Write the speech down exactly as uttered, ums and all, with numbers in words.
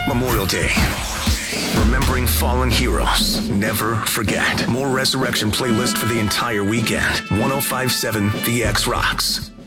Memorial Day. Remembering fallen heroes. Never forget. More Resurrection playlist for the entire weekend. ten fifty-seven The X Rocks.